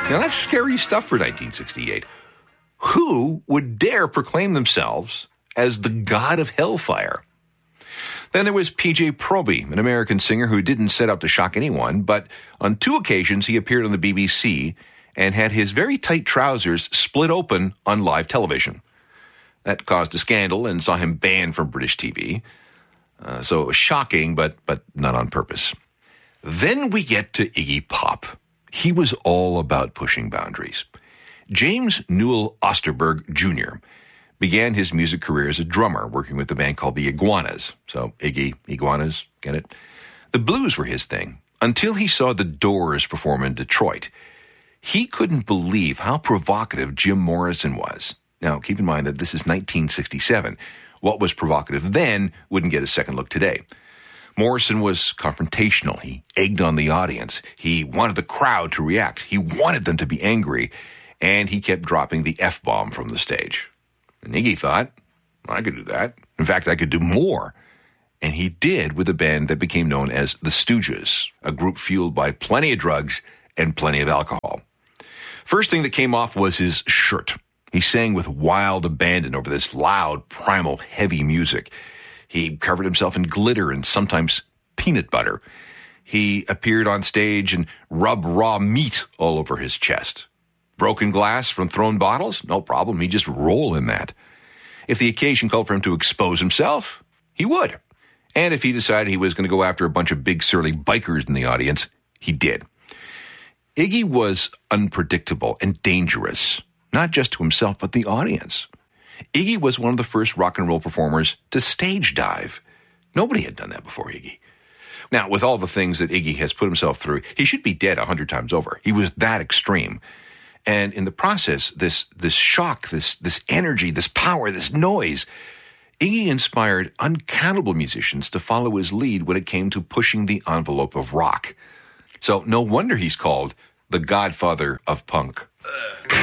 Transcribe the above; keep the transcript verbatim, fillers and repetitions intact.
Now, that's scary stuff for nineteen sixty-eight. Who would dare proclaim themselves as the god of hellfire? Then there was P J Proby, an American singer who didn't set out to shock anyone, but on two occasions he appeared on the B B C and had his very tight trousers split open on live television. That caused a scandal and saw him banned from British T V. Uh, so it was shocking, but but not on purpose. Then we get to Iggy Pop. He was all about pushing boundaries. James Newell Osterberg Junior began his music career as a drummer, working with a band called the Iguanas. So Iggy, Iguanas, get it? The blues were his thing, until he saw the Doors perform in Detroit. He couldn't believe how provocative Jim Morrison was. Now, keep in mind that this is nineteen sixty-seven. What was provocative then wouldn't get a second look today. Morrison was confrontational. He egged on the audience. He wanted the crowd to react. He wanted them to be angry. And he kept dropping the F-bomb from the stage. And Iggy thought, I could do that. In fact, I could do more. And he did with a band that became known as the Stooges, a group fueled by plenty of drugs and plenty of alcohol. First thing that came off was his shirt. He sang with wild abandon over this loud, primal, heavy music. He covered himself in glitter and sometimes peanut butter. He appeared on stage and rubbed raw meat all over his chest. Broken glass from thrown bottles? No problem. He'd just roll in that. If the occasion called for him to expose himself, he would. And if he decided he was going to go after a bunch of big surly bikers in the audience, he did. Iggy was unpredictable and dangerous, not just to himself, but the audience. Iggy was one of the first rock and roll performers to stage dive. Nobody had done that before Iggy. Now, with all the things that Iggy has put himself through, he should be dead a hundred times over. He was that extreme. And in the process, this this shock, this this energy, this power, this noise, Iggy inspired uncountable musicians to follow his lead when it came to pushing the envelope of rock. So no wonder he's called the godfather of punk. Uh.